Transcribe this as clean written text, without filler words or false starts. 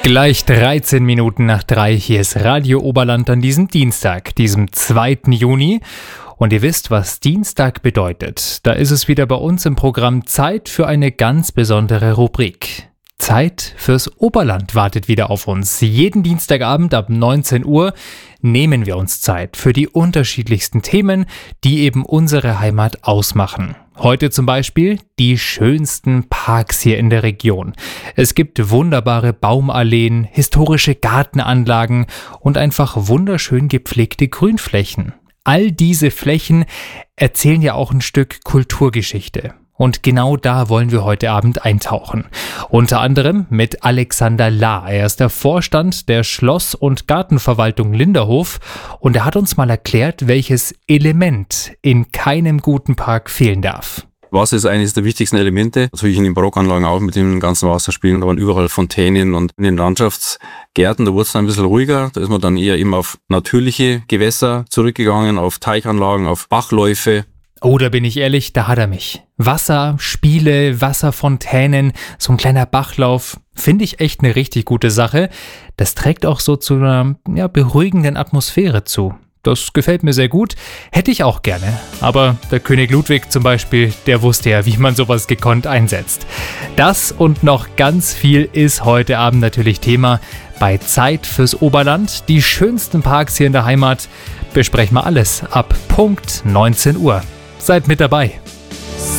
Gleich 13 Minuten nach 3, hier ist Radio Oberland an diesem Dienstag, diesem 2. Juni. Und ihr wisst, was Dienstag bedeutet. Da ist es wieder bei uns im Programm Zeit für eine ganz besondere Rubrik. Zeit fürs Oberland wartet wieder auf uns. Jeden Dienstagabend ab 19 Uhr nehmen wir uns Zeit für die unterschiedlichsten Themen, die eben unsere Heimat ausmachen. Heute zum Beispiel die schönsten Parks hier in der Region. Es gibt wunderbare Baumalleen, historische Gartenanlagen und einfach wunderschön gepflegte Grünflächen. All diese Flächen erzählen ja auch ein Stück Kulturgeschichte. Und genau da wollen wir heute Abend eintauchen. Unter anderem mit Alexander Lahr. Er ist der Vorstand der Schloss- und Gartenverwaltung Linderhof und er hat uns mal erklärt, welches Element in keinem guten Park fehlen darf. Wasser ist eines der wichtigsten Elemente. Natürlich in den Barockanlagen auch mit dem ganzen Wasserspielen. Da waren überall Fontänen und in den Landschaftsgärten, da wurde es dann ein bisschen ruhiger. Da ist man dann eher eben auf natürliche Gewässer zurückgegangen, auf Teichanlagen, auf Bachläufe. Oh, da bin ich ehrlich, da hat er mich. Wasser, Spiele, Wasserfontänen, so ein kleiner Bachlauf, finde ich echt eine richtig gute Sache. Das trägt auch so zu einer beruhigenden Atmosphäre zu. Das gefällt mir sehr gut, hätte ich auch gerne. Aber der König Ludwig zum Beispiel, der wusste ja, wie man sowas gekonnt einsetzt. Das und noch ganz viel ist heute Abend natürlich Thema bei Zeit fürs Oberland. Die schönsten Parks hier in der Heimat besprechen wir alles ab Punkt 19 Uhr. Seid mit dabei.